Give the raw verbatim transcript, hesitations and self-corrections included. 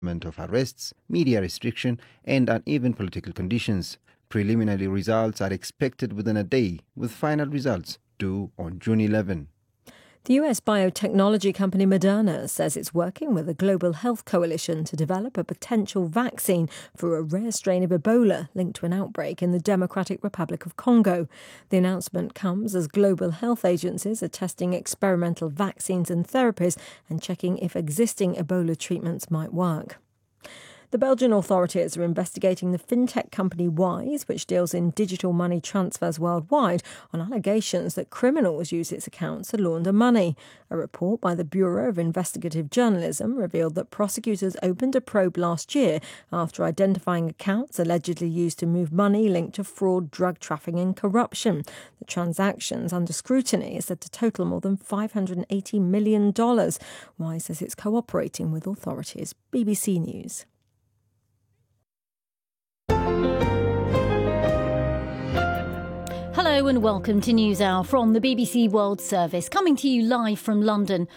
of arrests, media restriction, and uneven political conditions. Preliminary results are expected within a day, with final results due on June eleventh. The U S biotechnology company Moderna says it's working with a global health coalition to develop a potential vaccine for a rare strain of Ebola linked to an outbreak in the Democratic Republic of Congo. The announcement comes as global health agencies are testing experimental vaccines and therapies and checking if existing Ebola treatments might work. The Belgian authorities are investigating the fintech company Wise, which deals in digital money transfers worldwide, on allegations that criminals use its accounts to launder money. A report by the Bureau of Investigative Journalism revealed that prosecutors opened a probe last year after identifying accounts allegedly used to move money linked to fraud, drug trafficking and corruption. The transactions under scrutiny is said to total more than five hundred eighty million dollars. Wise says it's cooperating with authorities. B B C News. Hello and welcome to NewsHour from the B B C World Service, coming to you live from London